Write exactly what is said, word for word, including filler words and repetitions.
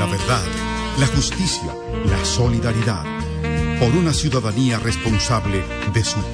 la verdad, la justicia, la solidaridad, por una ciudadanía responsable de su